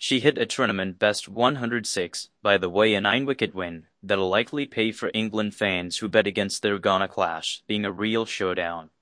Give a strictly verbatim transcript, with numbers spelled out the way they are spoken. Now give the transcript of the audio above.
She hit a tournament best one hundred six, by the way, a nine-wicket win that'll likely pay for England fans who bet against their Ghana clash being a real showdown.